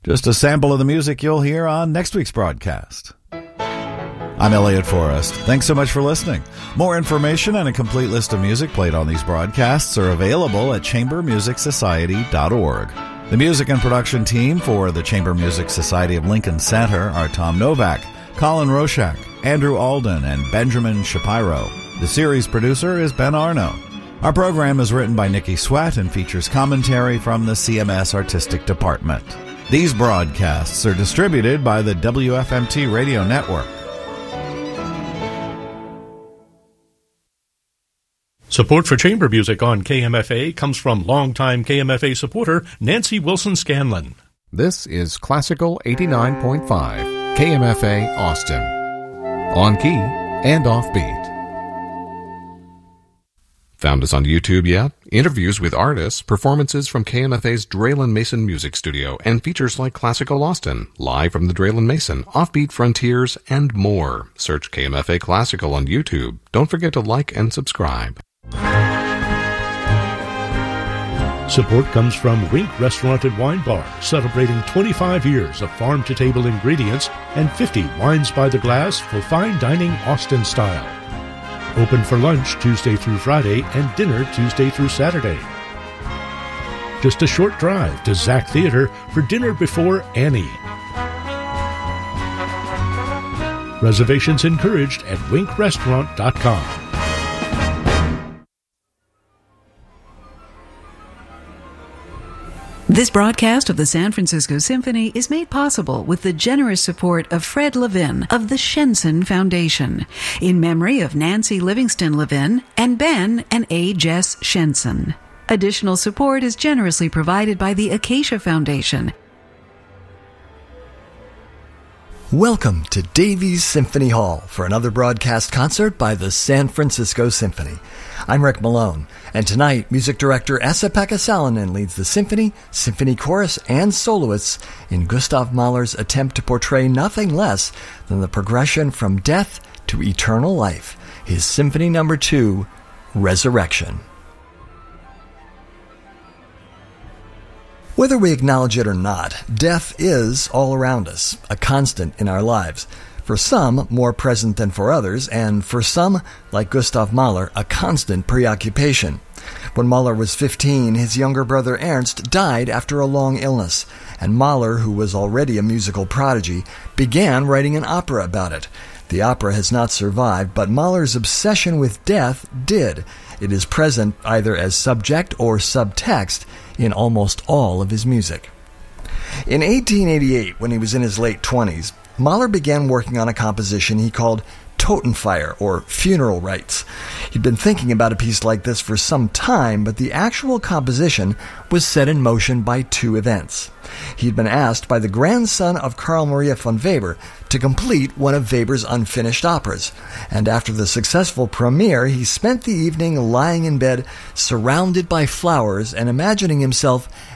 Just a sample of the music you'll hear on next week's broadcast. I'm Elliot Forrest. Thanks so much for listening. More information and a complete list of music played on these broadcasts are available at chambermusicsociety.org. The music and production team for the Chamber Music Society of Lincoln Center are Tom Novak, Colin Roshak, Andrew Alden, and Benjamin Shapiro. The series producer is Ben Arno. Our program is written by Nikki Sweat and features commentary from the CMS Artistic Department. These broadcasts are distributed by the WFMT Radio Network. Support for chamber music on KMFA comes from longtime KMFA supporter Nancy Wilson Scanlon. This is Classical 89.5, KMFA Austin. On key and offbeat. Found us on YouTube yet? Interviews with artists, performances from KMFA's Draylen Mason Music Studio, and features like Classical Austin, live from the Draylen Mason, Offbeat Frontiers, and more. Search KMFA Classical on YouTube. Don't forget to like and subscribe. Support comes from Wink Restaurant and Wine Bar, celebrating 25 years of farm-to-table ingredients and 50 wines by the glass for fine dining Austin style. Open for lunch Tuesday through Friday and dinner Tuesday through Saturday. Just a short drive to Zach Theater for dinner before Annie. Reservations encouraged at winkrestaurant.com. This broadcast of the San Francisco Symphony is made possible with the generous support of Fred Levin of the Shenson Foundation, in memory of Nancy Livingston Levin and Ben and A. Jess Shenson. Additional support is generously provided by the Acacia Foundation. Welcome to Davies Symphony Hall for another broadcast concert by the San Francisco Symphony. I'm Rick Malone, and tonight music director Esa-Pekka Salonen leads the symphony, symphony chorus, and soloists in Gustav Mahler's attempt to portray nothing less than the progression from death to eternal life, his Symphony No. 2, Resurrection. Whether we acknowledge it or not, death is all around us, a constant in our lives. For some, more present than for others, and for some, like Gustav Mahler, a constant preoccupation. When Mahler was 15, his younger brother Ernst died after a long illness, and Mahler, who was already a musical prodigy, began writing an opera about it. The opera has not survived, but Mahler's obsession with death did. It is present either as subject or subtext in almost all of his music. In 1888, when he was in his late 20s, Mahler began working on a composition he called Totenfeier, or Funeral Rites. He'd been thinking about a piece like this for some time, but the actual composition was set in motion by two events. He'd been asked by the grandson of Carl Maria von Weber to complete one of Weber's unfinished operas, and after the successful premiere, he spent the evening lying in bed, surrounded by flowers and imagining himself